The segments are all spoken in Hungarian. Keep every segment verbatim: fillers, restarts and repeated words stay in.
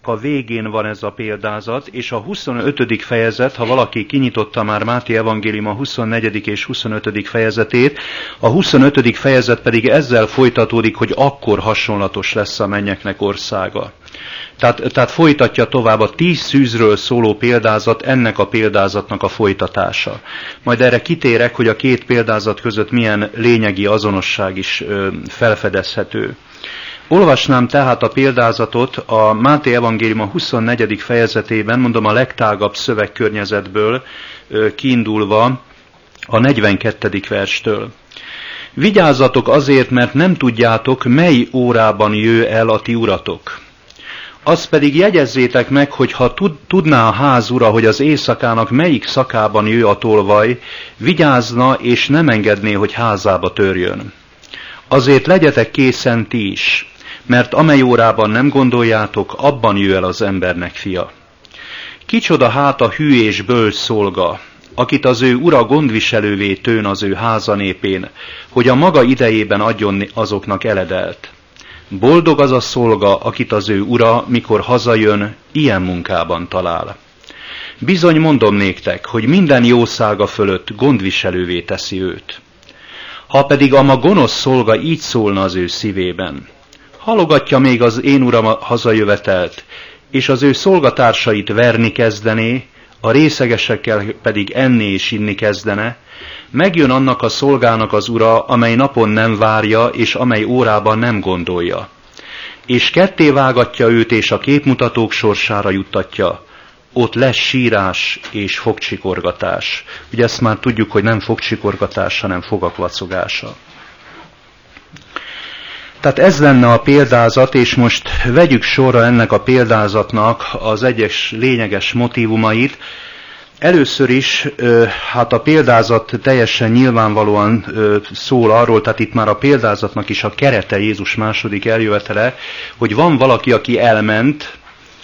a végén van ez a példázat, és a huszonötödik fejezet, ha valaki kinyitotta már Máté evangélium a huszonnegyedik és huszonötödik fejezetét, a huszonötödik fejezet pedig ezzel folytatódik, hogy akkor hasonlatos lesz a mennyeknek országa. Tehát, tehát folytatja tovább a tíz szűzről szóló példázat, ennek a példázatnak a folytatása. Majd erre kitérek, hogy a két példázat között milyen lényegi azonosság is ö, felfedezhető. Olvasnám tehát a példázatot a Máté evangélium a huszonnegyedik fejezetében, mondom a legtágabb szövegkörnyezetből ö, kiindulva a negyvenkettedik verstől. Vigyázzatok azért, mert nem tudjátok, mely órában jő el a ti uratok. Azt pedig jegyezzétek meg, hogy ha tudná a ház ura, hogy az éjszakának melyik szakában jő a tolvaj, vigyázna és nem engedné, hogy házába törjön. Azért legyetek készen ti is, mert amely órában nem gondoljátok, abban jő el az embernek fia. Kicsoda hát a hű és bölcs szolga, akit az ő ura gondviselővé tőn az ő háza népén, hogy a maga idejében adjon azoknak eledelt. Boldog az a szolga, akit az ő ura, mikor hazajön, ilyen munkában talál. Bizony mondom néktek, hogy minden jószága fölött gondviselővé teszi őt. Ha pedig a ma gonosz szolga így szólna az ő szívében, halogatja még az én uram a hazajövetelt, és az ő szolgatársait verni kezdené, a részegesekkel pedig enni és inni kezdene, megjön annak a szolgának az ura, amely napon nem várja, és amely órában nem gondolja. És ketté vágatja őt, és a képmutatók sorsára juttatja. Ott lesz sírás és fogcsikorgatás. Ugye ezt már tudjuk, hogy nem fogcsikorgatás, hanem fogak vacogása. Tehát ez lenne a példázat, és most vegyük sorra ennek a példázatnak az egyes lényeges motívumait. Először is, hát a példázat teljesen nyilvánvalóan szól arról, tehát itt már a példázatnak is a kerete Jézus második eljövetele, hogy van valaki, aki elment,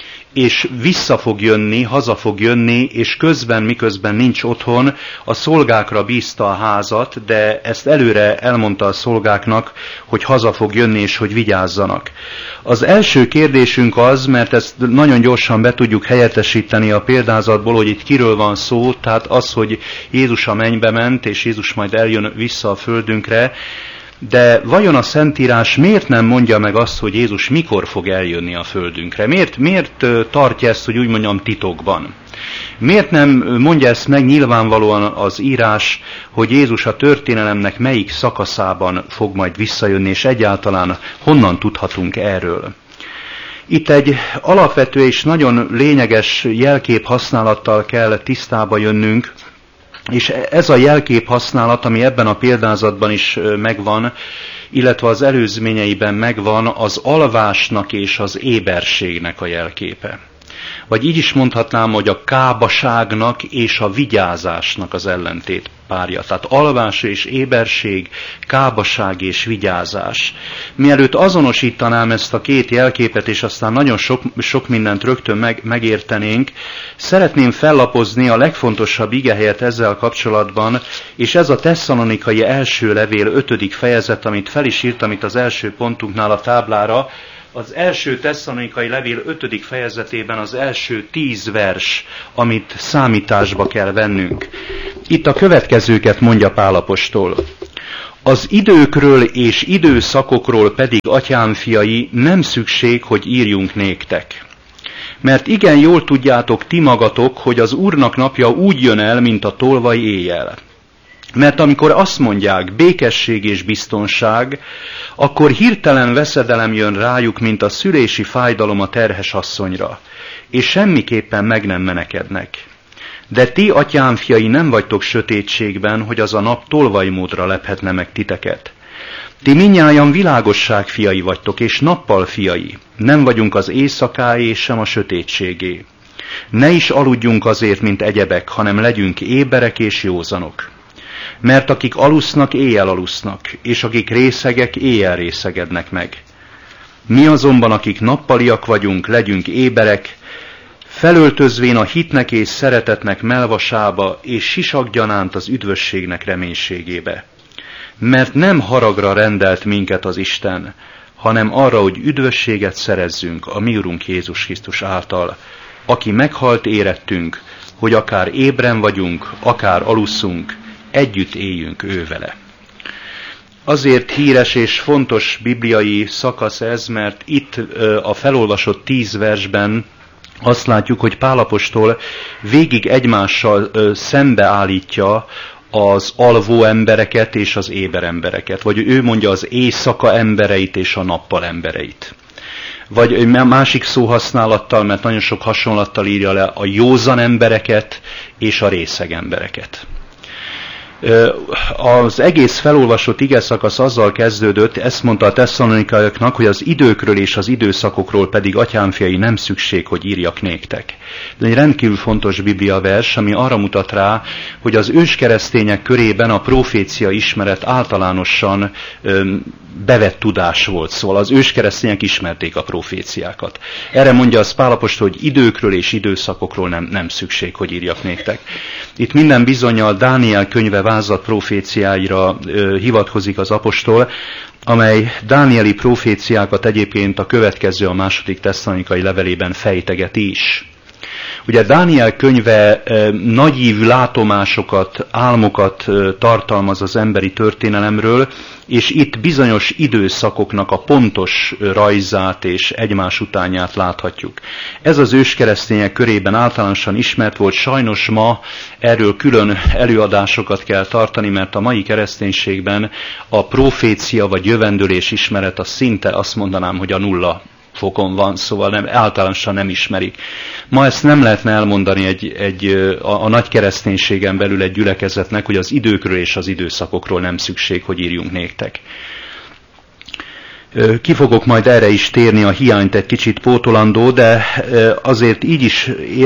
és vissza fog jönni, haza fog jönni, és közben, miközben nincs otthon, a szolgákra bízta a házat, de ezt előre elmondta a szolgáknak, hogy haza fog jönni, és hogy vigyázzanak. Az első kérdésünk az, mert ezt nagyon gyorsan be tudjuk helyettesíteni a példázatból, hogy itt kiről van szó, tehát az, hogy Jézus a mennybe ment, és Jézus majd eljön vissza a földünkre, de vajon a Szentírás miért nem mondja meg azt, hogy Jézus mikor fog eljönni a földünkre? Miért, miért tartja ezt, hogy úgy mondjam, titokban? Miért nem mondja ezt meg nyilvánvalóan az írás, hogy Jézus a történelemnek melyik szakaszában fog majd visszajönni, és egyáltalán honnan tudhatunk erről? Itt egy alapvető és nagyon lényeges jelkép használattal kell tisztába jönnünk, és ez a jelkép használat, ami ebben a példázatban is megvan, illetve az előzményeiben megvan, az alvásnak és az éberségnek a jelképe. Vagy így is mondhatnám, hogy a kábaságnak és a vigyázásnak az ellentét párja. Tehát alvás és éberség, kábaság és vigyázás. Mielőtt azonosítanám ezt a két jelképet, és aztán nagyon sok, sok mindent rögtön meg, megértenénk, szeretném fellapozni a legfontosabb igehelyet ezzel kapcsolatban, és ez a Tesszalonikai első levél ötödik fejezet, amit fel is írtam itt az első pontunknál a táblára. Az első Tesszalonikai levél ötödik fejezetében az első tíz vers, amit számításba kell vennünk. Itt a következőket mondja Pál apostol. Az időkről és időszakokról pedig, atyám fiai, nem szükség, hogy írjunk néktek. Mert igen jól tudjátok ti magatok, hogy az Úrnak napja úgy jön el, mint a tolvaj éjjel. Mert amikor azt mondják, békesség és biztonság, akkor hirtelen veszedelem jön rájuk, mint a szülési fájdalom a terhes asszonyra, és semmiképpen meg nem menekednek. De ti, atyám fiai, nem vagytok sötétségben, hogy az a nap tolvajmódra lephetne meg titeket. Ti mindnyájan világosság fiai vagytok, és nappal fiai. Nem vagyunk az éjszakáé, és sem a sötétségé. Ne is aludjunk azért, mint egyebek, hanem legyünk éberek és józanok. Mert akik alusznak, éjjel alusznak, és akik részegek, éjjel részegednek meg. Mi azonban, akik nappaliak vagyunk, legyünk éberek, felöltözvén a hitnek és szeretetnek melvasába, és sisakgyanánt az üdvösségnek reménységébe. Mert nem haragra rendelt minket az Isten, hanem arra, hogy üdvösséget szerezzünk a mi Urunk Jézus Krisztus által, aki meghalt érettünk, hogy akár ébren vagyunk, akár alusszunk, együtt éljünk ő vele. Azért híres és fontos bibliai szakasz ez, mert itt a felolvasott tíz versben azt látjuk, hogy Pál apostol végig egymással szembeállítja az alvó embereket és az éber embereket. Vagy ő mondja az éjszaka embereit és a nappal embereit. Vagy másik szóhasználattal, mert nagyon sok hasonlattal írja le a józan embereket és a részeg embereket. Az egész felolvasott igeszakasz azzal kezdődött, ezt mondta a tesszalonikaiaknak, hogy az időkről és az időszakokról pedig, atyámfiai, nem szükség, hogy írjak néktek. Ez egy rendkívül fontos biblia vers, ami arra mutat rá, hogy az őskeresztények körében a profécia ismeret általánosan öm, bevett tudás volt, szóval az őskeresztények ismerték a proféciákat. Erre mondja az Pál apostol, hogy időkről és időszakokról nem, nem szükség, hogy írjak néktek. Itt minden bizonnyal Dániel könyve vázat proféciáira ö, hivatkozik az apostol, amely dánieli proféciákat egyébként a következő, a második tesszalonikai levelében fejtegeti is. Ugye Dániel könyve e, nagyívű látomásokat, álmokat e, tartalmaz az emberi történelemről, és itt bizonyos időszakoknak a pontos rajzát és egymás utánját láthatjuk. Ez az őskeresztények körében általánosan ismert volt, sajnos ma erről külön előadásokat kell tartani, mert a mai kereszténységben a profécia vagy jövendőlés ismeret az szinte azt mondanám, hogy a nulla fokon van, szóval nem, általánosan nem ismerik. Ma ezt nem lehetne elmondani egy, egy, a, a nagy kereszténységen belül egy gyülekezetnek, hogy az időkről és az időszakokról nem szükség, hogy írjunk néktek. Ki fogok majd erre is térni, a hiányt egy kicsit pótolandó, de azért így is,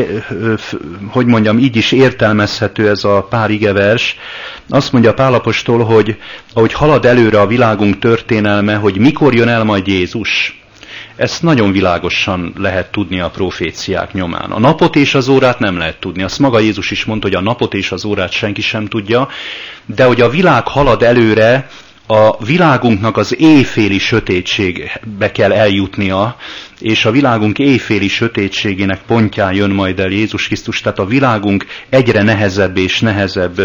hogy mondjam, így is értelmezhető ez a pár igevers. Azt mondja Pál apostol, hogy ahogy halad előre a világunk történelme, hogy mikor jön el majd Jézus, ezt nagyon világosan lehet tudni a proféciák nyomán. A napot és az órát nem lehet tudni. Azt maga Jézus is mondta, hogy a napot és az órát senki sem tudja, de hogy a világ halad előre, a világunknak az éjféli sötétségbe kell eljutnia, és a világunk éjféli sötétségének pontján jön majd el Jézus Krisztus, tehát a világunk egyre nehezebb és nehezebb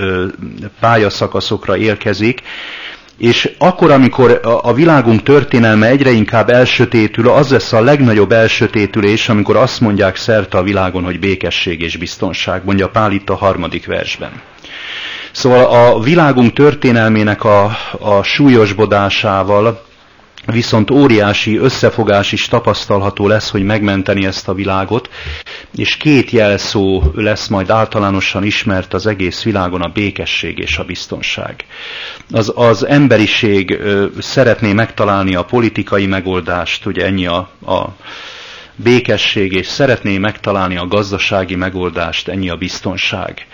pályaszakaszokra érkezik, és akkor, amikor a világunk történelme egyre inkább elsötétül, az lesz a legnagyobb elsötétülés, amikor azt mondják szerte a világon, hogy békesség és biztonság, mondja Pál itt a harmadik versben. Szóval a világunk történelmének a, a súlyosbodásával viszont óriási összefogás is tapasztalható lesz, hogy megmenteni ezt a világot, és két jelszó lesz majd általánosan ismert az egész világon, a békesség és a biztonság. Az, az emberiség ö, szeretné megtalálni a politikai megoldást, ugye ennyi a, a békesség, és szeretné megtalálni a gazdasági megoldást, ennyi a biztonság.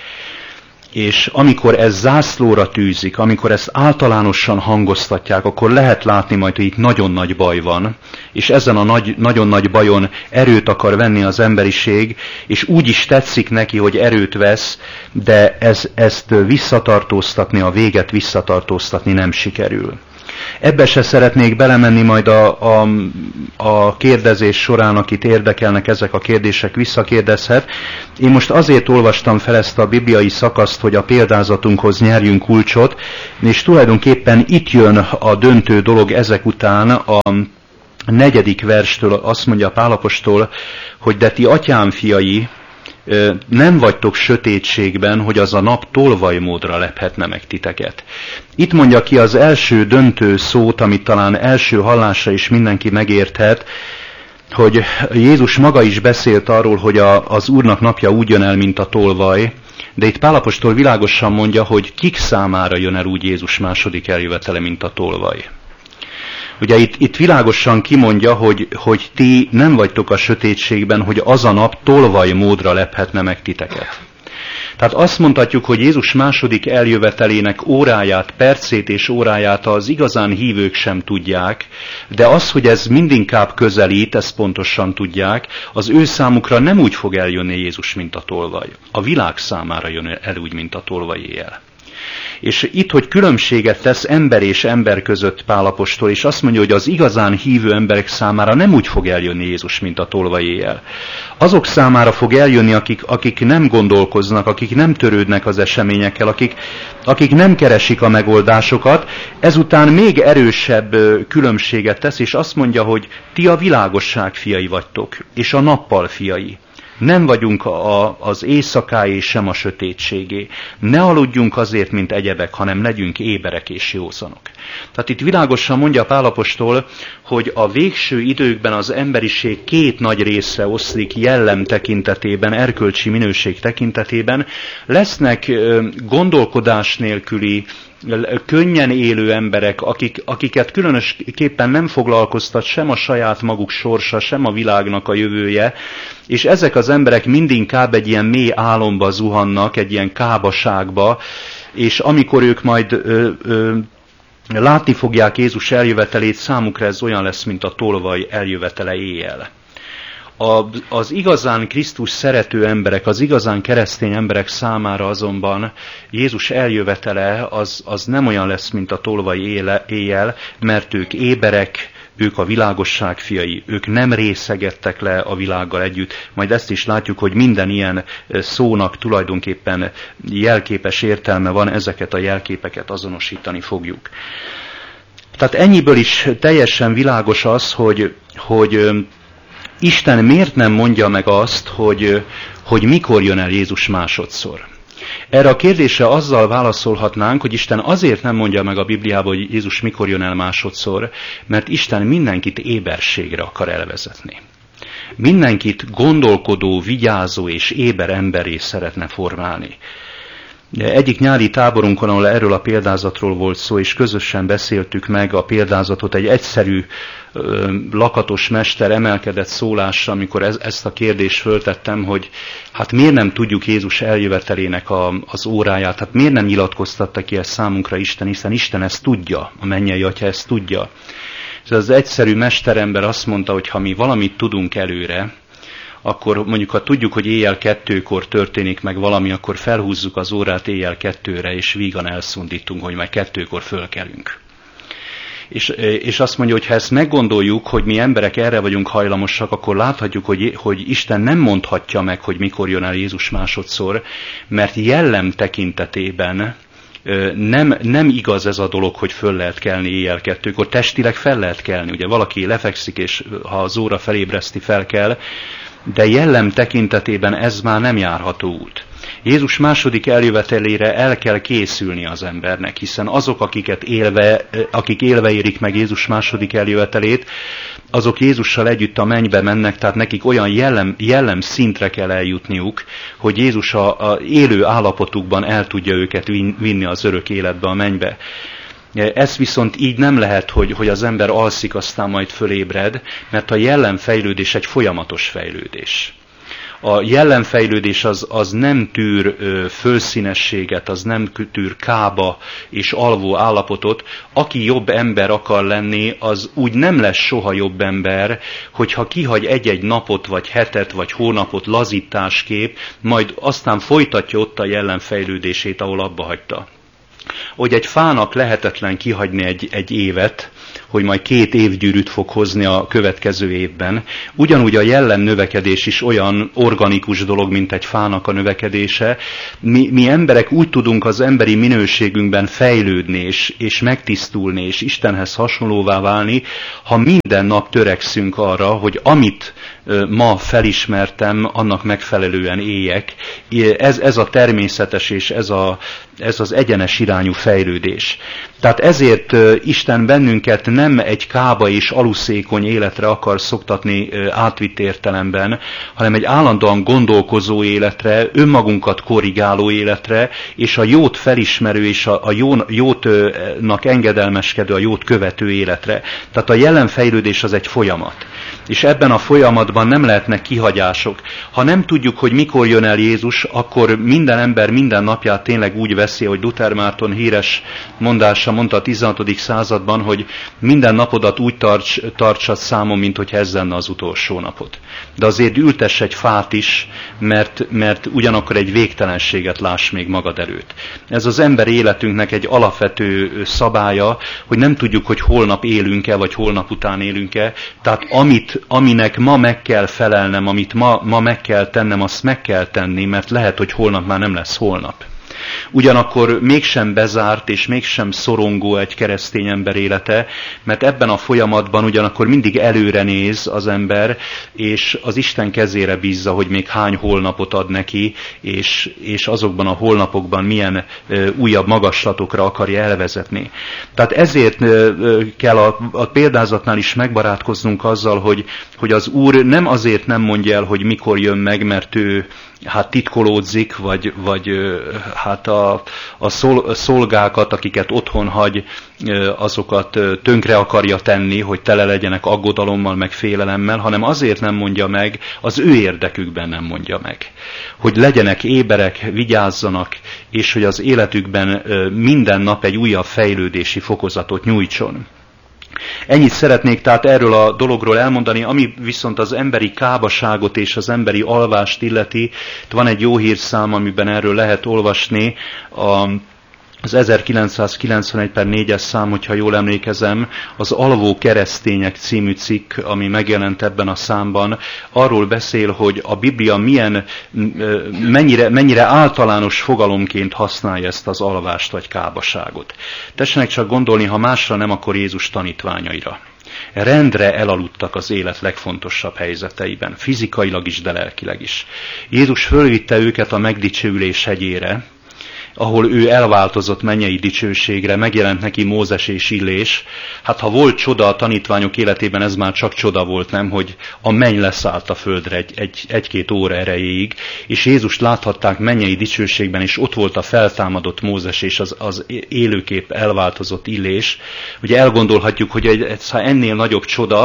És amikor ez zászlóra tűzik, amikor ezt általánosan hangoztatják, akkor lehet látni majd, hogy itt nagyon nagy baj van, és ezen a nagy, nagyon nagy bajon erőt akar venni az emberiség, és úgy is tetszik neki, hogy erőt vesz, de ez, ezt visszatartóztatni, a véget visszatartóztatni nem sikerül. Ebbe se szeretnék belemenni majd a, a, a kérdezés során, akit érdekelnek ezek a kérdések, visszakérdezhet. Én most azért olvastam fel ezt a bibliai szakaszt, hogy a példázatunkhoz nyerjünk kulcsot, és tulajdonképpen itt jön a döntő dolog ezek után, a negyedik verstől azt mondja Pál apostol, hogy de ti atyám fiai, nem vagytok sötétségben, hogy az a nap tolvajmódra lephetne meg titeket. Itt mondja ki az első döntő szót, amit talán első hallásra is mindenki megérthet, hogy Jézus maga is beszélt arról, hogy a, az Úrnak napja úgy jön el, mint a tolvaj, de itt Pál apostol világosan mondja, hogy kik számára jön el úgy Jézus második eljövetele, mint a tolvaj. Ugye itt, itt világosan kimondja, hogy, hogy ti nem vagytok a sötétségben, hogy az a nap tolvaj módra lephetne meg titeket. Tehát azt mondhatjuk, hogy Jézus második eljövetelének óráját, percét és óráját az igazán hívők sem tudják, de az, hogy ez mindinkább közelít, ezt pontosan tudják, az ő számukra nem úgy fog eljönni Jézus, mint a tolvaj. A világ számára jön el úgy, mint a tolvaj éjjel. És itt, hogy különbséget tesz ember és ember között Pál apostol, és azt mondja, hogy az igazán hívő emberek számára nem úgy fog eljönni Jézus, mint a tolvaj éjjel. Azok számára fog eljönni, akik, akik nem gondolkoznak, akik nem törődnek az eseményekkel, akik, akik nem keresik a megoldásokat. Ezután még erősebb különbséget tesz, és azt mondja, hogy ti a világosság fiai vagytok, és a nappal fiai. Nem vagyunk a, az éjszakáé, sem a sötétségé. Ne aludjunk azért, mint egyebek, hanem legyünk éberek és józanok. Tehát itt világosan mondja Pál apostol, hogy a végső időkben az emberiség két nagy részre oszlik jellem tekintetében, erkölcsi minőség tekintetében. Lesznek gondolkodás nélküli, könnyen élő emberek, akik, akiket különösképpen nem foglalkoztat sem a saját maguk sorsa, sem a világnak a jövője, és ezek az emberek mindinkább egy ilyen mély álomba zuhannak, egy ilyen kábaságba, és amikor ők majd ö, ö, látni fogják Jézus eljövetelét, számukra ez olyan lesz, mint a tolvaj eljövetele éjjel. A, az igazán Krisztus szerető emberek, az igazán keresztény emberek számára azonban Jézus eljövetele az, az nem olyan lesz, mint a tolvaj éjjel, mert ők éberek, ők a világosság fiai, ők nem részegettek le a világgal együtt. Majd ezt is látjuk, hogy minden ilyen szónak tulajdonképpen jelképes értelme van, ezeket a jelképeket azonosítani fogjuk. Tehát ennyiből is teljesen világos az, hogy, hogy Isten miért nem mondja meg azt, hogy, hogy mikor jön el Jézus másodszor? Erre a kérdésre azzal válaszolhatnánk, hogy Isten azért nem mondja meg a Bibliában, hogy Jézus mikor jön el másodszor, mert Isten mindenkit éberségre akar elvezetni. Mindenkit gondolkodó, vigyázó és éber emberré szeretne formálni. Egyik nyári táborunkon, ahol erről a példázatról volt szó, és közösen beszéltük meg a példázatot, egy egyszerű lakatos mester emelkedett szólásra, amikor ez, ezt a kérdést föltettem, hogy hát miért nem tudjuk Jézus eljövetelének a, az óráját, hát miért nem nyilatkoztatta ki ezt számunkra Isten, hiszen Isten ezt tudja, a mennyei Atya ezt tudja. És az egyszerű mesterember azt mondta, hogy ha mi valamit tudunk előre, akkor mondjuk, ha tudjuk, hogy éjjel kettőkor történik meg valami, akkor felhúzzuk az órát éjjel kettőre, és vígan elszundítunk, hogy majd kettőkor fölkelünk. És, és azt mondja, hogy ha ezt meggondoljuk, hogy mi emberek erre vagyunk hajlamosak, akkor láthatjuk, hogy, hogy Isten nem mondhatja meg, hogy mikor jön el Jézus másodszor, mert jellem tekintetében nem, nem igaz ez a dolog, hogy föl lehet kelni éjjel kettőkor. Testileg fel lehet kelni. Ugye valaki lefekszik, és ha az óra felébreszti, fel kell, de jellem tekintetében ez már nem járható út. Jézus második eljövetelére el kell készülni az embernek, hiszen azok, akiket élve, akik élve érik meg Jézus második eljövetelét, azok Jézussal együtt a mennybe mennek, tehát nekik olyan jellem, jellem szintre kell eljutniuk, hogy Jézus a, a élő állapotukban el tudja őket vinni az örök életbe, a mennybe. Ez viszont így nem lehet, hogy, hogy az ember alszik, aztán majd fölébred, mert a jellemfejlődés egy folyamatos fejlődés. A jellemfejlődés az, az nem tűr ö, fölszínességet, az nem tűr kába és alvó állapotot. Aki jobb ember akar lenni, az úgy nem lesz soha jobb ember, hogyha kihagy egy-egy napot, vagy hetet, vagy hónapot lazításképp, majd aztán folytatja ott a jellemfejlődését, ahol abba hagyta. Hogy egy fának lehetetlen kihagyni egy, egy évet, hogy majd két évgyűrűt fog hozni a következő évben. Ugyanúgy a jellem növekedés is olyan organikus dolog, mint egy fának a növekedése. Mi, mi emberek úgy tudunk az emberi minőségünkben fejlődni, és, és megtisztulni, és Istenhez hasonlóvá válni, ha minden nap törekszünk arra, hogy amit ma felismertem, annak megfelelően éljek. Ez, ez a természetes és ez, a, ez az egyenes irányú fejlődés. Tehát ezért Isten bennünket nem egy kába és aluszékony életre akar szoktatni átvitt értelemben, hanem egy állandóan gondolkozó életre, önmagunkat korrigáló életre, és a jót felismerő és a, a jó, jótnak engedelmeskedő, a jót követő életre. Tehát a jelenfejlődés az egy folyamat. És ebben a folyamatban nem lehetnek kihagyások. Ha nem tudjuk, hogy mikor jön el Jézus, akkor minden ember minden napját tényleg úgy veszi, hogy Luther Márton híres mondása mondta a tizenhatodik században, hogy minden napodat úgy tarts, tartsad számon, mint hogy ez lenne az utolsó napod. De azért ültess egy fát is, mert, mert ugyanakkor egy végtelenséget láss még magad előtt. Ez az ember életünknek egy alapvető szabálya, hogy nem tudjuk, hogy holnap élünk-e, vagy holnap után élünk-e. Tehát amit, aminek ma meg kell felelnem, amit ma, ma meg kell tennem, azt meg kell tenni, mert lehet, hogy holnap már nem lesz holnap. Ugyanakkor mégsem bezárt és mégsem szorongó egy keresztény ember élete, mert ebben a folyamatban ugyanakkor mindig előre néz az ember, és az Isten kezére bízza, hogy még hány holnapot ad neki, és, és azokban a holnapokban milyen ö, újabb magaslatokra akarja elvezetni. Tehát ezért ö, kell a, a példázatnál is megbarátkoznunk azzal, hogy, hogy az Úr nem azért nem mondja el, hogy mikor jön meg, mert ő hát titkolódzik, vagy, vagy hát a, a szolgákat, akiket otthon hagy, azokat tönkre akarja tenni, hogy tele legyenek aggodalommal, meg félelemmel, hanem azért nem mondja meg, az ő érdekükben nem mondja meg. Hogy legyenek éberek, vigyázzanak, és hogy az életükben minden nap egy újabb fejlődési fokozatot nyújtson. Ennyit szeretnék tehát erről a dologról elmondani, ami viszont az emberi kábaságot és az emberi alvást illeti. Van egy jó hírszám, amiben erről lehet olvasni, a az ezerkilencszázkilencvenegy per négyes szám, hogyha jól emlékezem, az Alvó keresztények című cikk, ami megjelent ebben a számban, arról beszél, hogy a Biblia milyen, mennyire, mennyire általános fogalomként használja ezt az alvást vagy kábaságot. Tessenek csak gondolni, ha másra nem, akkor Jézus tanítványaira. Rendre elaludtak az élet legfontosabb helyzeteiben, fizikailag is, de lelkileg is. Jézus fölvitte őket a megdicsőülés hegyére, ahol ő elváltozott mennyei dicsőségre, megjelent neki Mózes és Illés. Hát ha volt csoda a tanítványok életében, ez már csak csoda volt, nem, hogy a menny leszállt a földre egy, egy, egy-két óra erejéig, és Jézust láthatták mennyei dicsőségben, és ott volt a feltámadott Mózes és az, az élőkép elváltozott Illés. Ugye elgondolhatjuk, hogy egy, egy, ennél nagyobb csoda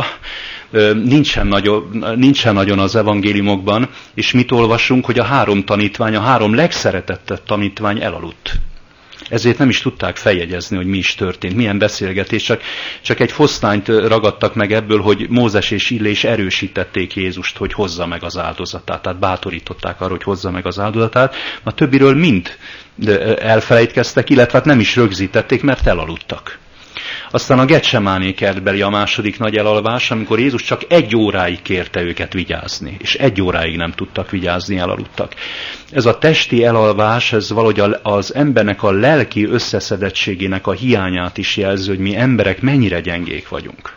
Nincsen, nagyobb, nincsen nagyon az evangéliumokban, és mit olvasunk, hogy a három tanítvány, a három legszeretettebb tanítvány elaludt. Ezért nem is tudták feljegyezni, hogy mi is történt, milyen beszélgetés, csak, csak egy fosztányt ragadtak meg ebből, hogy Mózes és Illés erősítették Jézust, hogy hozza meg az áldozatát, tehát bátorították arra, hogy hozza meg az áldozatát, a többiről mind elfelejtkeztek, illetve nem is rögzítették, mert elaludtak. Aztán a Getsemáné kertbeli a második nagy elalvás, amikor Jézus csak egy óráig kérte őket vigyázni, és egy óráig nem tudtak vigyázni, elaludtak. Ez a testi elalvás, ez valahogy az embernek a lelki összeszedettségének a hiányát is jelzi, hogy mi emberek mennyire gyengék vagyunk.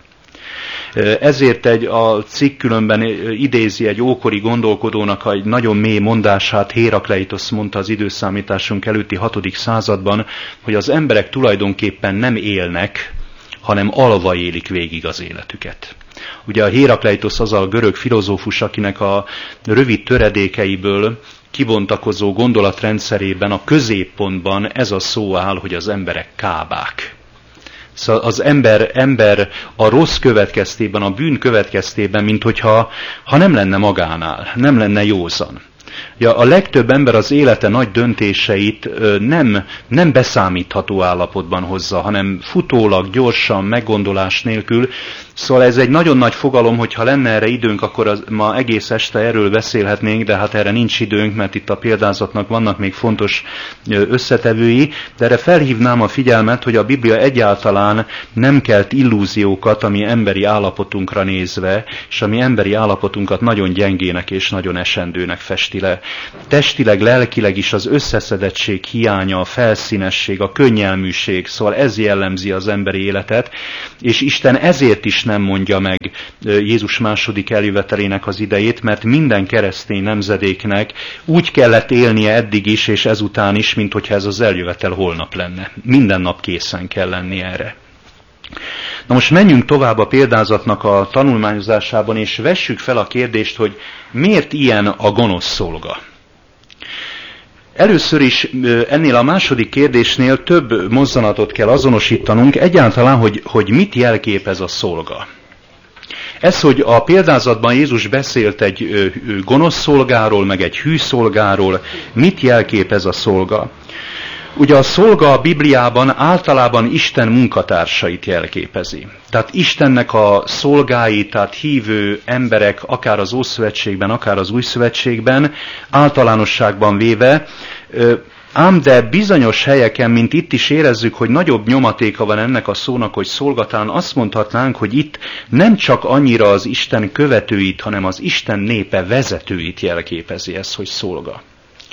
Ezért egy, a cikk különben idézi egy ókori gondolkodónak egy nagyon mély mondását, Hérakleitosz mondta az időszámításunk előtti hatodik században, hogy az emberek tulajdonképpen nem élnek, hanem alva élik végig az életüket. Ugye a Hérakleitosz az a görög filozófus, akinek a rövid töredékeiből kibontakozó gondolatrendszerében a középpontban ez a szó áll, hogy az emberek kábák. Szóval az ember, ember a rossz következtében, a bűn következtében, mint hogyha ha nem lenne magánál, nem lenne józan. Ja, a legtöbb ember az élete nagy döntéseit nem, nem beszámítható állapotban hozza, hanem futólag, gyorsan, meggondolás nélkül. Szóval ez egy nagyon nagy fogalom, hogyha lenne erre időnk, akkor az, ma egész este erről beszélhetnénk, de hát erre nincs időnk, mert itt a példázatnak vannak még fontos összetevői, de erre felhívnám a figyelmet, hogy a Biblia egyáltalán nem kelt illúziókat a mi emberi állapotunkra nézve, és a mi emberi állapotunkat nagyon gyengének és nagyon esendőnek festi le. Testileg, lelkileg is az összeszedettség hiánya, a felszínesség, a könnyelműség, szóval ez jellemzi az emberi életet, és Isten ezért is nem mondja meg Jézus második eljövetelének az idejét, mert minden keresztény nemzedéknek úgy kellett élnie eddig is, és ezután is, mint hogyha ez az eljövetel holnap lenne. Minden nap készen kell lenni erre. Na most menjünk tovább a példázatnak a tanulmányozásában, és vessük fel a kérdést, hogy miért ilyen a gonosz szolga? Először is ennél a második kérdésnél több mozzanatot kell azonosítanunk, egyáltalán, hogy, hogy mit jelképez a szolga. Ez, hogy a példázatban Jézus beszélt egy gonosz szolgáról, meg egy hű szolgáról, mit jelképez a szolga? Ugye a szolga a Bibliában általában Isten munkatársait jelképezi. Tehát Istennek a szolgái, tehát hívő emberek, akár az Ószövetségben, akár az Új Szövetségben, általánosságban véve, ám de bizonyos helyeken, mint itt is érezzük, hogy nagyobb nyomatéka van ennek a szónak, hogy szolgatán, azt mondhatnánk, hogy itt nem csak annyira az Isten követőit, hanem az Isten népe vezetőit jelképezi ez, hogy szolga.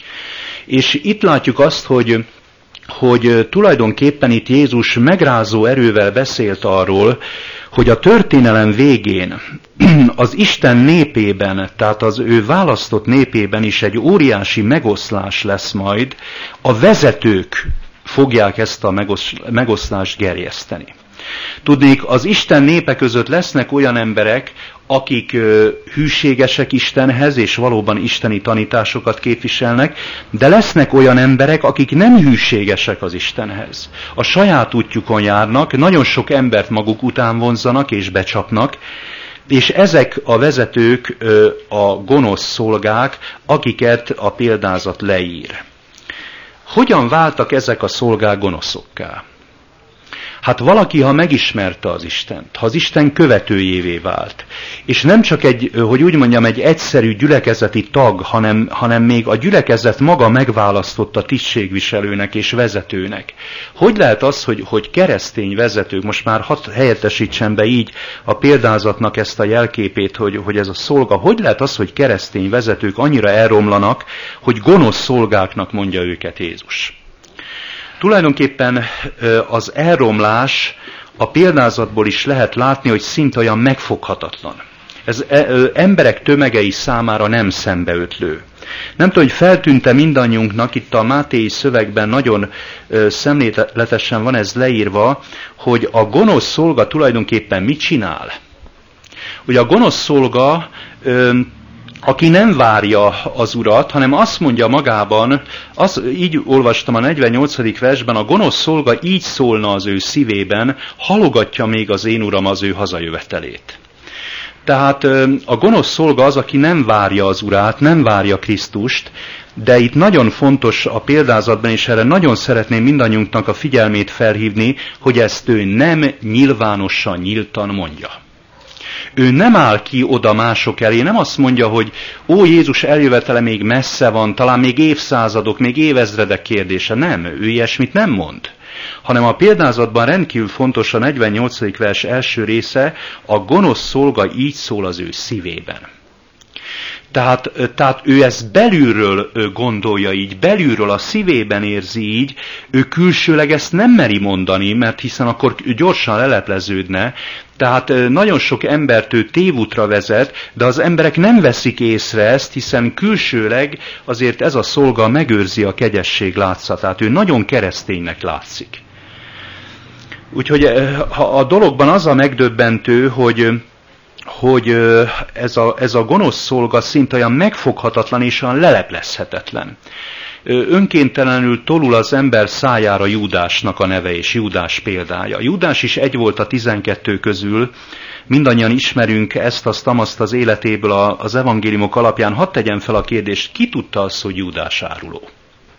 És itt látjuk azt, hogy hogy tulajdonképpen itt Jézus megrázó erővel beszélt arról, hogy a történelem végén az Isten népében, tehát az ő választott népében is egy óriási megoszlás lesz majd, a vezetők fogják ezt a megoszlást gerjeszteni. Tudnék, az Isten népe között lesznek olyan emberek, akik ö, hűségesek Istenhez, és valóban isteni tanításokat képviselnek, de lesznek olyan emberek, akik nem hűségesek az Istenhez. A saját útjukon járnak, nagyon sok embert maguk után vonzanak és becsapnak, és ezek a vezetők ö, a gonosz szolgák, akiket a példázat leír. Hogyan váltak ezek a szolgák gonoszokká? Hát valaki, ha megismerte az Istent, ha az Isten követőjévé vált, és nem csak egy, hogy úgy mondjam, egy egyszerű gyülekezeti tag, hanem, hanem még a gyülekezet maga megválasztotta tisztségviselőnek és vezetőnek. Hogy lehet az, hogy, hogy keresztény vezetők, most már hadd helyettesítsen be így a példázatnak ezt a jelképét, hogy, hogy ez a szolga, hogy lehet az, hogy keresztény vezetők annyira elromlanak, hogy gonosz szolgáknak mondja őket Jézus? Tulajdonképpen az elromlás a példázatból is lehet látni, hogy szinte olyan megfoghatatlan. Ez emberek tömegei számára nem szembeötlő. Nem tudom, hogy feltűnte mindannyiunknak, itt a máthéi szövegben nagyon szemléletesen van ez leírva, hogy a gonosz szolga tulajdonképpen mit csinál? Ugye a gonosz szolga, aki nem várja az urat, hanem azt mondja magában, az, így olvastam a negyvennyolcadik versben, a gonosz szolga így szólna az ő szívében, halogatja még az én uram az ő hazajövetelét. Tehát a gonosz szolga az, aki nem várja az urát, nem várja Krisztust, de itt nagyon fontos a példázatban, és erre nagyon szeretném mindannyiunknak a figyelmét felhívni, hogy ezt ő nem nyilvánosan, nyíltan mondja. Ő nem áll ki oda mások elé, nem azt mondja, hogy ó, Jézus eljövetele még messze van, talán még évszázadok, még évezredek kérdése. Nem, ő ilyesmit nem mond. Hanem a példázatban rendkívül fontos a negyvennyolcadik vers első része, a gonosz szolga így szól az ő szívében. Tehát, tehát ő ezt belülről gondolja így, belülről a szívében érzi így, ő külsőleg ezt nem meri mondani, mert hiszen akkor gyorsan lelepleződne. Tehát nagyon sok embert ő tévútra vezet, de az emberek nem veszik észre ezt, hiszen külsőleg azért ez a szolga megőrzi a kegyesség látszatát. Ő nagyon kereszténynek látszik. Úgyhogy a dologban az a megdöbbentő, hogy hogy ez a, ez a gonosz szolga szinte olyan megfoghatatlan és olyan leleplezhetetlen. Önkéntelenül tolul az ember szájára Júdásnak a neve és Júdás példája. Júdás is egy volt a tizenkettő közül, mindannyian ismerünk ezt-azt, amazt az életéből az evangéliumok alapján. Hadd tegyem fel a kérdést, ki tudta azt, hogy Júdás áruló?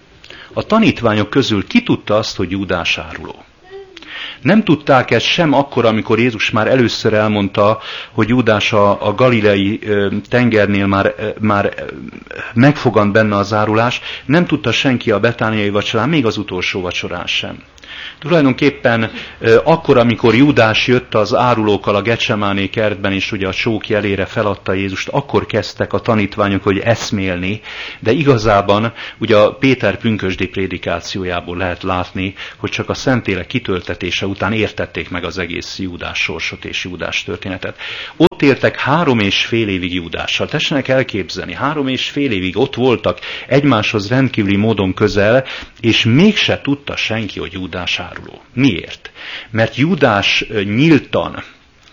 A tanítványok közül ki tudta azt, hogy Júdás áruló? Nem tudták ezt sem akkor, amikor Jézus már először elmondta, hogy Júdás a, a galileai tengernél már, már megfogant benne az árulás, nem tudta senki a betániai vacsorán, még az utolsó vacsorán sem. Tulajdonképpen akkor, amikor Júdás jött az árulókkal a Getsemáné kertben, és ugye a csók jelére feladta Jézust, akkor kezdtek a tanítványok, hogy eszmélni, de igazában ugye a Péter pünkösdi prédikációjából lehet látni, hogy csak a Szentlélek kitöltetése után értették meg az egész Júdás sorsot és Júdás történetet. Ott éltek három és fél évig Júdással. Tessenek elképzelni, három és fél évig ott voltak egymáshoz rendkívüli módon közel, és mégse tudta senki, hogy Júdás áruló. Miért? Mert Júdás nyíltan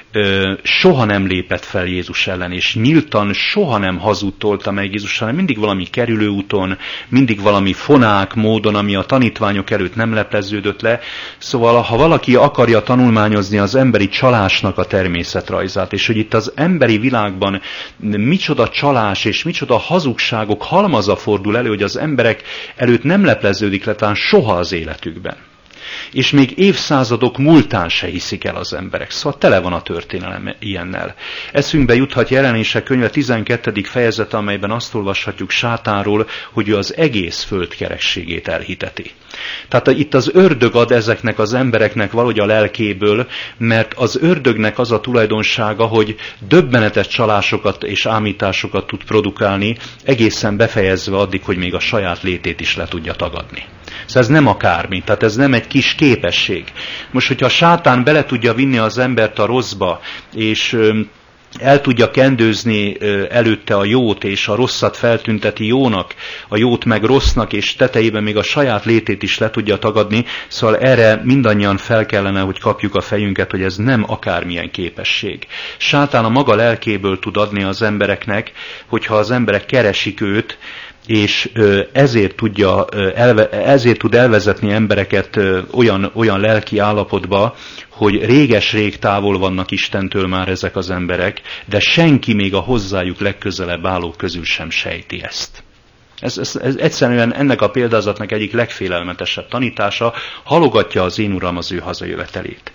soha nem lépett fel Jézus ellen, és nyíltan soha nem hazudtolta meg Jézus, hanem mindig valami kerülőúton, mindig valami fonák módon, ami a tanítványok előtt nem lepleződött le. Szóval, ha valaki akarja tanulmányozni az emberi csalásnak a természetrajzát, és hogy itt az emberi világban micsoda csalás és micsoda hazugságok halmaza fordul elő, hogy az emberek előtt nem lepleződik le talán soha az életükben. És még évszázadok múltán se hiszik el az emberek. Szóval tele van a történelem ilyennel. Eszünkbe juthat Jelenések könyve tizenkettedik fejezete, amelyben azt olvashatjuk Sátánról, hogy ő az egész föld kerekségét elhiteti. Tehát itt az ördög ad ezeknek az embereknek valahogy a lelkéből, mert az ördögnek az a tulajdonsága, hogy döbbenetes csalásokat és ámításokat tud produkálni, egészen befejezve addig, hogy még a saját létét is le tudja tagadni. Szóval ez nem akármi, tehát ez nem egy kis képesség. Most, hogyha a sátán bele tudja vinni az embert a rosszba, és el tudja kendőzni előtte a jót, és a rosszat feltünteti jónak, a jót meg rossznak, és tetejében még a saját létét is le tudja tagadni, szóval erre mindannyian fel kellene, hogy kapjuk a fejünket, hogy ez nem akármilyen képesség. Sátán a maga lelkéből tud adni az embereknek, hogyha az emberek keresik őt, és ezért, tudja, ezért tud elvezetni embereket olyan, olyan lelki állapotba, hogy réges-rég távol vannak Istentől már ezek az emberek, de senki még a hozzájuk legközelebb állók közül sem sejti ezt. Ez, ez, ez egyszerűen ennek a példázatnak egyik legfélelmetesebb tanítása, halogatja az én Uram az ő hazajövetelét.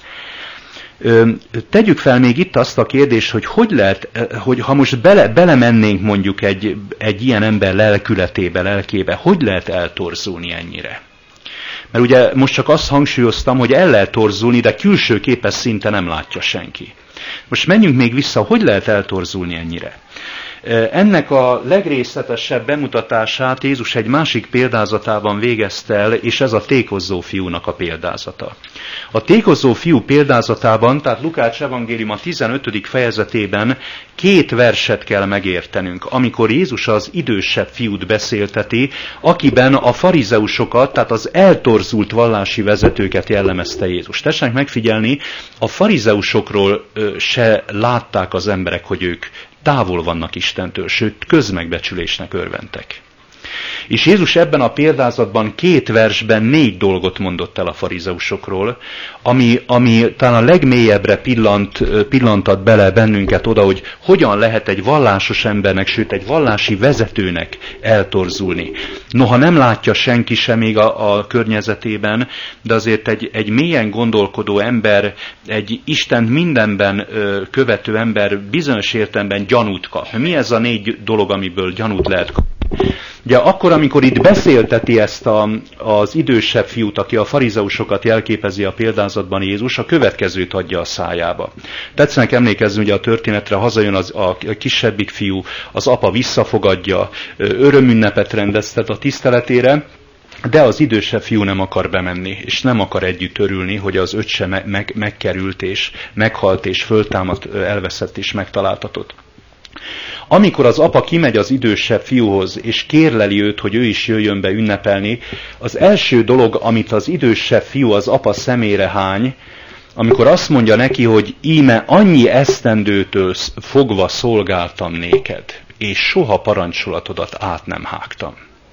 Tegyük fel még itt azt a kérdést, hogy hogy lehet, hogy ha most bele, belemennénk mondjuk egy, egy ilyen ember lelkületébe, lelkébe, hogy lehet eltorzulni ennyire? Mert ugye most csak azt hangsúlyoztam, hogy el lehet torzulni, de külső képes szinten nem látja senki. Most menjünk még vissza, hogy lehet eltorzulni ennyire? Ennek a legrészletesebb bemutatását Jézus egy másik példázatában végezte el, és ez a tékozó fiúnak a példázata. A tékozó fiú példázatában, tehát Lukács evangélium a tizenötödik fejezetében két verset kell megértenünk, amikor Jézus az idősebb fiút beszélteti, akiben a farizeusokat, tehát az eltorzult vallási vezetőket jellemezte Jézus. Tessenek megfigyelni, a farizeusokról se látták az emberek, hogy ők távol vannak Istentől, sőt, közmegbecsülésnek örventek. És Jézus ebben a példázatban két versben négy dolgot mondott el a farizeusokról, ami, ami talán a legmélyebbre pillant, pillantat bele bennünket oda, hogy hogyan lehet egy vallásos embernek, sőt egy vallási vezetőnek eltorzulni. Noha nem látja senki sem még a, a környezetében, de azért egy, egy mélyen gondolkodó ember, egy Istent mindenben követő ember bizonyos értelemben gyanút kap. Mi ez a négy dolog, amiből gyanút lehet kapni? Ugye akkor, amikor itt beszélteti ezt a, az idősebb fiút, aki a farizeusokat jelképezi a példázatban Jézus, a következőt adja a szájába. Tetszenek emlékezni ugye a történetre, hazajön az, a kisebbik fiú, az apa visszafogadja, örömünnepet rendeztet a tiszteletére, de az idősebb fiú nem akar bemenni, és nem akar együtt örülni, hogy az öccse meg, meg, megkerült, és meghalt, és föltámadt, elveszett, és megtaláltatott. Amikor az apa kimegy az idősebb fiúhoz, és kérleli őt, hogy ő is jöjjön be ünnepelni, az első dolog, amit az idősebb fiú az apa szemére hány, amikor azt mondja neki, hogy íme annyi esztendőtől fogva szolgáltam néked, és soha parancsolatodat át nem hágtam.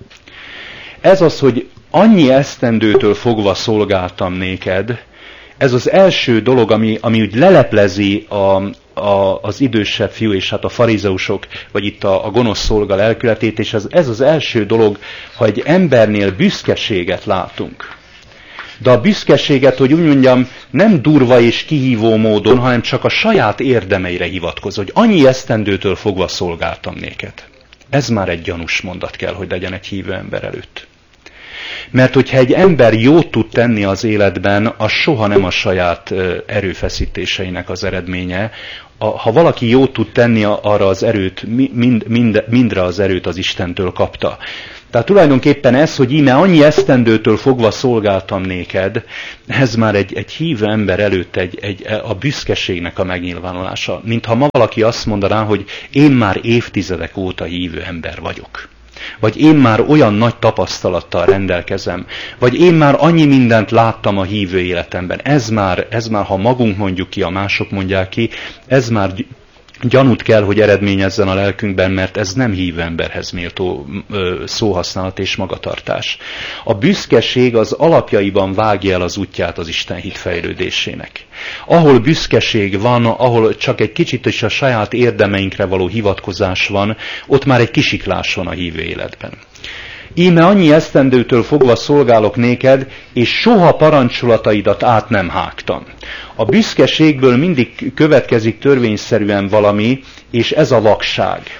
Ez az, hogy annyi esztendőtől fogva szolgáltam néked, ez az első dolog, ami, ami úgy leleplezi a, a, az idősebb fiú és hát a farizeusok, vagy itt a, a gonosz szolga lelkületét, és ez, ez az első dolog, ha egy embernél büszkeséget látunk. De a büszkeséget, hogy úgy mondjam, nem durva és kihívó módon, hanem csak a saját érdemeire hivatkozó, hogy annyi esztendőtől fogva szolgáltam néked. Ez már egy gyanús mondat kell, hogy legyen egy hívő ember előtt. Mert hogyha egy ember jót tud tenni az életben, az soha nem a saját erőfeszítéseinek az eredménye. Ha valaki jót tud tenni, arra az erőt, mind, mind, mindre az erőt az Istentől kapta. Tehát tulajdonképpen ez, hogy íme annyi esztendőtől fogva szolgáltam néked, ez már egy, egy hívő ember előtt egy, egy, a büszkeségnek a megnyilvánulása. Mintha ma valaki azt mondaná, hogy én már évtizedek óta hívő ember vagyok. vagy én már olyan nagy tapasztalattal rendelkezem, vagy én már annyi mindent láttam a hívő életemben. Ez már, ez már, ha magunk mondjuk ki, a mások mondják ki, ez már gyanút kell, hogy eredményezzen a lelkünkben, mert ez nem hívő emberhez méltó szóhasználat és magatartás. A büszkeség az alapjaiban vágja el az útját az Isten hit fejlődésének. Ahol büszkeség van, ahol csak egy kicsit is a saját érdemeinkre való hivatkozás van, ott már egy kisiklás van a hívő életben. Íme annyi esztendőtől fogva szolgálok néked, és soha parancsolataidat át nem hágtam. A büszkeségből mindig következik törvényszerűen valami, és ez a vakság.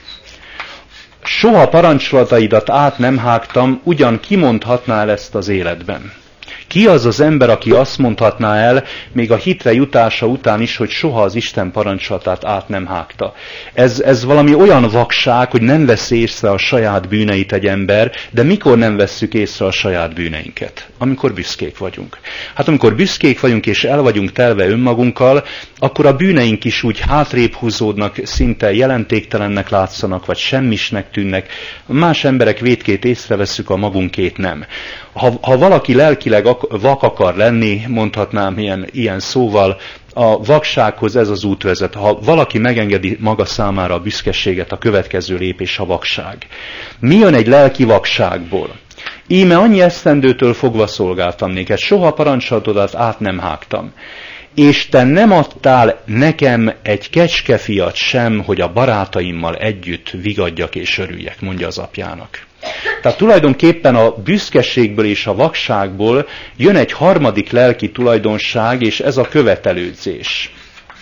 Soha parancsolataidat át nem hágtam, ugyan kimondhatná el ezt az életben. Ki az az ember, aki azt mondhatná el, még a hitre jutása után is, hogy soha az Isten parancsolatát át nem hágta? Ez, ez valami olyan vakság, hogy nem veszi észre a saját bűneit egy ember, de mikor nem vesszük észre a saját bűneinket? Amikor büszkék vagyunk. Hát amikor büszkék vagyunk és el vagyunk telve önmagunkkal, akkor a bűneink is úgy hátrébb húzódnak, szinte jelentéktelennek látszanak, vagy semmisnek tűnnek. Más emberek vétkét észreveszünk, a magunkét nem. Ha, ha valaki lelkileg vak akar lenni, mondhatnám ilyen, ilyen szóval, a vaksághoz ez az út vezet. Ha valaki megengedi maga számára a büszkeséget, a következő lépés a vakság. Mi jön egy lelki vakságból? Íme annyi esztendőtől fogva szolgáltam néked, soha parancsolatodat át nem hágtam. És te nem adtál nekem egy kecskefiat sem, hogy a barátaimmal együtt vigadjak és örüljek, mondja az apjának. Tehát tulajdonképpen a büszkeségből és a vakságból jön egy harmadik lelki tulajdonság, és ez a követelődzés.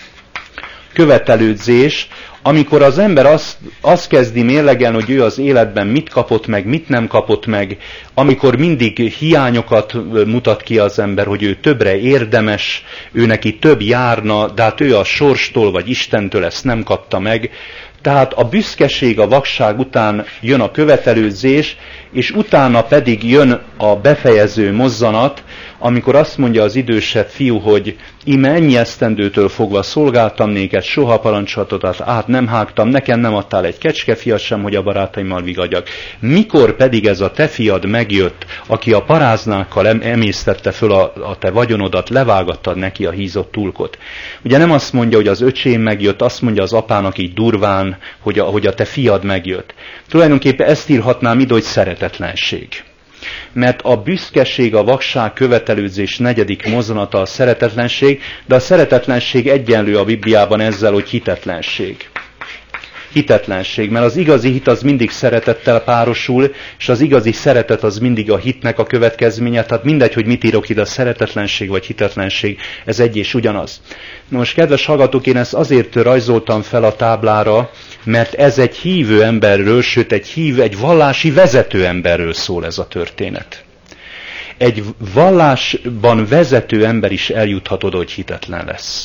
Követelődzés, amikor az ember azt, azt kezdi mérlegelni, hogy ő az életben mit kapott meg, mit nem kapott meg, amikor mindig hiányokat mutat ki az ember, hogy ő többre érdemes, ő neki több járna, de hát ő a sorstól vagy Istentől ezt nem kapta meg. Tehát a büszkeség, a vakság után jön a követelődzés, és utána pedig jön a befejező mozzanat, amikor azt mondja az idősebb fiú, hogy íme ennyi esztendőtől fogva szolgáltam néked, soha parancsolatodat át nem hágtam, nekem nem adtál egy kecskefiat sem, hogy a barátaimmal vigadjak. Mikor pedig ez a te fiad megjött, aki a paráznákkal emésztette föl a, a te vagyonodat, levágattad neki a hízott tulkot. Ugye nem azt mondja, hogy az öcsém megjött, azt mondja az apának így durván, hogy a, hogy a te fiad megjött. Tulajdonképpen ezt írhatnám ide, hogy szeretetlenség. Mert a büszkeség, a vakság, követelődzés negyedik mozzanata a szeretetlenség, de a szeretetlenség egyenlő a Bibliában ezzel, hogy hitetlenség. Hitetlenség, mert az igazi hit az mindig szeretettel párosul, és az igazi szeretet az mindig a hitnek a következménye, tehát mindegy, hogy mit írok ide, a szeretetlenség vagy hitetlenség, ez egy és ugyanaz. Na most, kedves hallgatók, én ezt azért rajzoltam fel a táblára, mert ez egy hívő emberről, sőt egy hívő, egy vallási vezető emberről szól ez a történet. Egy vallásban vezető ember is eljuthat oda, hogy hitetlen lesz.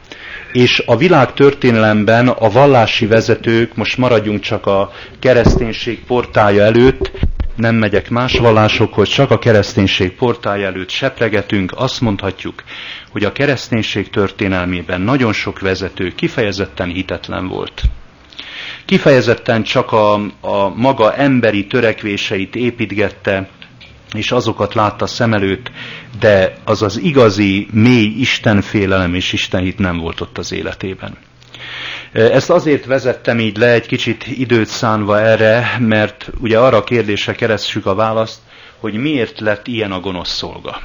És a világ történelemben a vallási vezetők, most maradjunk csak a kereszténység portálja előtt, nem megyek más vallásokhoz, csak a kereszténység portálja előtt sepregetünk, azt mondhatjuk, hogy a kereszténység történelmében nagyon sok vezető kifejezetten hitetlen volt. Kifejezetten csak a, a maga emberi törekvéseit építgette, és azokat látta szem előtt, de az az igazi, mély istenfélelem és istenhit nem volt ott az életében. Ezt azért vezettem így le, egy kicsit időt szánva erre, mert ugye arra a kérdésre keressük a választ, hogy miért lett ilyen a gonosz szolga.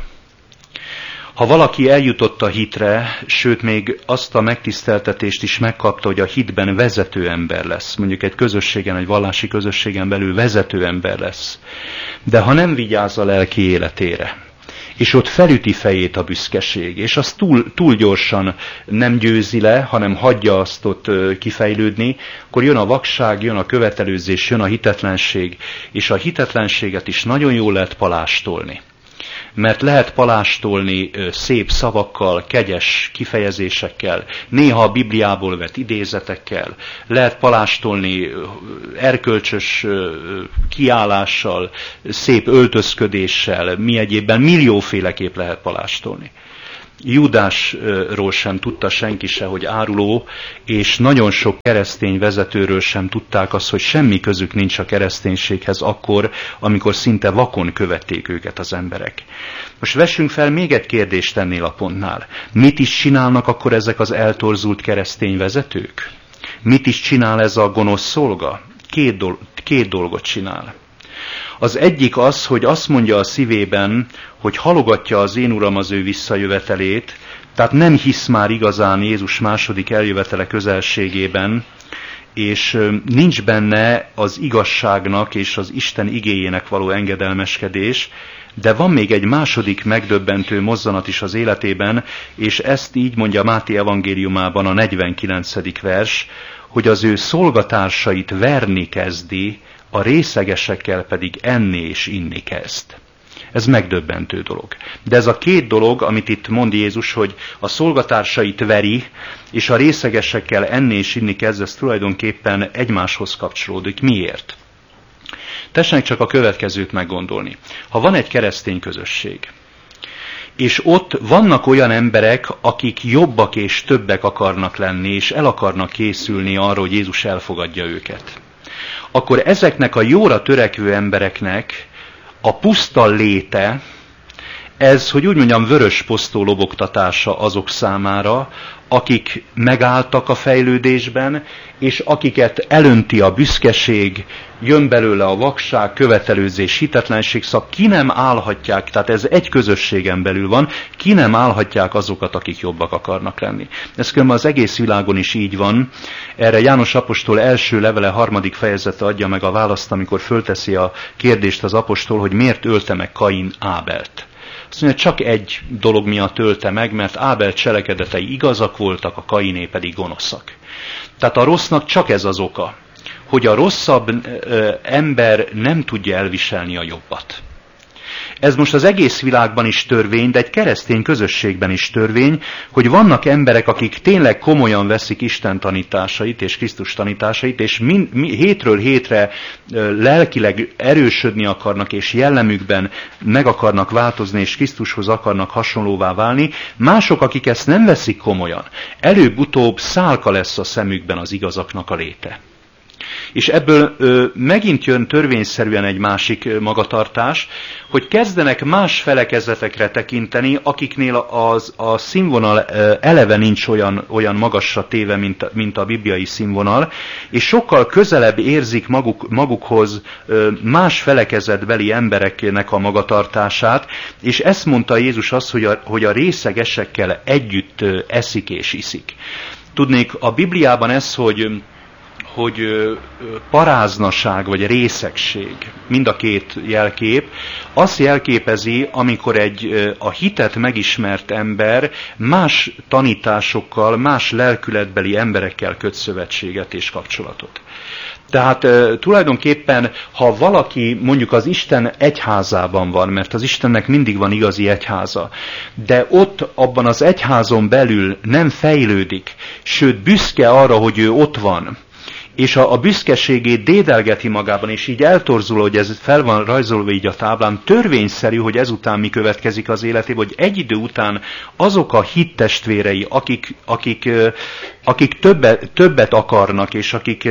Ha valaki eljutott a hitre, sőt még azt a megtiszteltetést is megkapta, hogy a hitben vezető ember lesz, mondjuk egy közösségen, egy vallási közösségen belül vezető ember lesz, de ha nem vigyáz a lelki életére, és ott felüti fejét a büszkeség, és az túl, túl gyorsan nem győzi le, hanem hagyja azt ott kifejlődni, akkor jön a vakság, jön a követelőzés, jön a hitetlenség, és a hitetlenséget is nagyon jól lehet palástolni. Mert lehet palástolni szép szavakkal, kegyes kifejezésekkel, néha a Bibliából vett idézetekkel, lehet palástolni erkölcsös kiállással, szép öltözködéssel, mi egyébben millióféleképp lehet palástolni. Júdásról sem tudta senki se, hogy áruló, és nagyon sok keresztény vezetőről sem tudták azt, hogy semmi közük nincs a kereszténységhez akkor, amikor szinte vakon követték őket az emberek. Most vessünk fel még egy kérdést ennél a pontnál. Mit is csinálnak akkor ezek az eltorzult keresztény vezetők? Mit is csinál ez a gonosz szolga? Két, dol- két dolgot csinál. Az egyik az, hogy azt mondja a szívében, hogy halogatja az én Uram az ő visszajövetelét, tehát nem hisz már igazán Jézus második eljövetele közelségében, és nincs benne az igazságnak és az Isten igéjének való engedelmeskedés, de van még egy második megdöbbentő mozzanat is az életében, és ezt így mondja Máté evangéliumában a negyvenkilencedik vers, hogy az ő szolgatársait verni kezdi, a részegesekkel pedig enni és inni kezd. Ez megdöbbentő dolog. De ez a két dolog, amit itt mond Jézus, hogy a szolgatársait veri, és a részegesekkel enni és inni kezd, ez tulajdonképpen egymáshoz kapcsolódik. Miért? Tessenek csak a következőt meggondolni. Ha van egy keresztény közösség, és ott vannak olyan emberek, akik jobbak és többek akarnak lenni, és el akarnak készülni arra, hogy Jézus elfogadja őket, akkor ezeknek a jóra törekvő embereknek a puszta léte, ez, hogy úgy mondjam, vörös posztó lobogtatása azok számára, akik megálltak a fejlődésben, és akiket elönti a büszkeség, jön belőle a vakság, követelőzés, hitetlenség, szóval ki nem állhatják, tehát ez egy közösségen belül van, ki nem állhatják azokat, akik jobbak akarnak lenni. Ez különben az egész világon is így van. Erre János apostol első levele harmadik fejezete adja meg a választ, amikor fölteszi a kérdést az apostol, hogy miért ölte meg Kain Ábelt. Azt mondja, csak egy dolog miatt ölte meg, mert Ábel cselekedetei igazak voltak, a Kainé pedig gonoszak. Tehát a rossznak csak ez az oka, hogy a rosszabb ö, ember nem tudja elviselni a jobbat. Ez most az egész világban is törvény, de egy keresztény közösségben is törvény, hogy vannak emberek, akik tényleg komolyan veszik Isten tanításait és Krisztus tanításait, és min, mi, hétről hétre ö, lelkileg erősödni akarnak, és jellemükben meg akarnak változni, és Krisztushoz akarnak hasonlóvá válni. Mások, akik ezt nem veszik komolyan, előbb-utóbb szálka lesz a szemükben az igazaknak a léte. És ebből ö, megint jön törvényszerűen egy másik ö, magatartás, hogy kezdenek más felekezetekre tekinteni, akiknél az, a színvonal ö, eleve nincs olyan, olyan magasra téve, mint, mint a bibliai színvonal, és sokkal közelebb érzik maguk, magukhoz ö, más felekezetbeli embereknek a magatartását, és ezt mondta Jézus azt, hogy a, hogy a részegesekkel együtt ö, eszik és iszik. Tudnék, a Bibliában ez, hogy hogy paráznaság vagy részegség, mind a két jelkép, azt jelképezi, amikor egy a hitet megismert ember más tanításokkal, más lelkületbeli emberekkel köt szövetséget és kapcsolatot. Tehát e, tulajdonképpen, ha valaki mondjuk az Isten egyházában van, mert az Istennek mindig van igazi egyháza, de ott abban az egyházon belül nem fejlődik, sőt büszke arra, hogy ő ott van, és a, a büszkeségét dédelgeti magában, és így eltorzul, hogy ez fel van rajzolva így a táblán, törvényszerű, hogy ezután mi következik az életében, hogy egy idő után azok a hittestvérei, akik, akik, akik többet, többet akarnak, és akik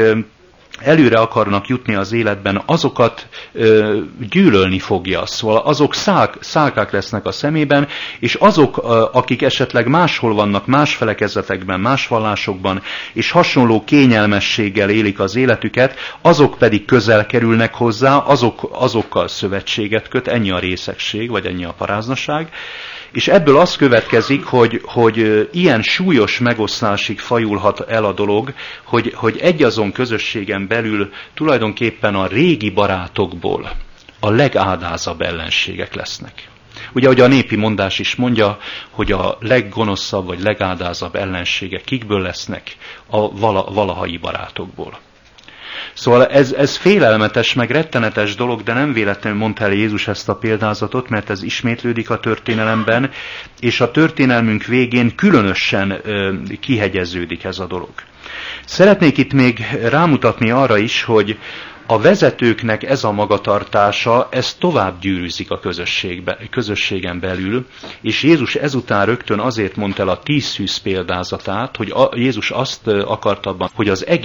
előre akarnak jutni az életben, azokat ö, gyűlölni fogja. Szóval azok szálk, szálkák lesznek a szemében, és azok, ö, akik esetleg máshol vannak, más felekezetekben, más vallásokban, és hasonló kényelmességgel élik az életüket, azok pedig közel kerülnek hozzá, azok, azokkal szövetséget köt, ennyi a részegség, vagy ennyi a paráznaság. És ebből az következik, hogy, hogy ilyen súlyos megoszlásig fajulhat el a dolog, hogy, hogy egyazon közösségen belül tulajdonképpen a régi barátokból a legádázabb ellenségek lesznek. Ugye, ahogy a népi mondás is mondja, hogy a leggonoszabb vagy legádázabb ellenségek kikből lesznek? A vala, valahai barátokból. Szóval ez, ez félelmetes, meg rettenetes dolog, de nem véletlenül mondta el Jézus ezt a példázatot, mert ez ismétlődik a történelemben, és a történelmünk végén különösen ö, kihegyeződik ez a dolog. Szeretnék itt még rámutatni arra is, hogy a vezetőknek ez a magatartása, ez tovább gyűrűzik a közösségbe, közösségen belül, és Jézus ezután rögtön azért mondta el a tíz szűz példázatát, hogy a, Jézus azt akarta abban, hogy az egész